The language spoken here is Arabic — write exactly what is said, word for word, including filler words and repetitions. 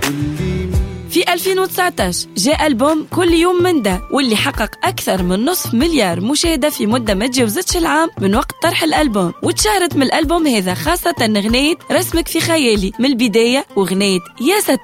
في ألفين وتسعطاش جاء ألبوم كل يوم من ده، واللي حقق أكثر من نصف مليار مشاهدة في مدة ما تجاوزتش العام من وقت طرح الألبوم. وتشهرت من الألبوم هذا خاصة أغنية رسمك في خيالي من البداية، وأغنية يا ستار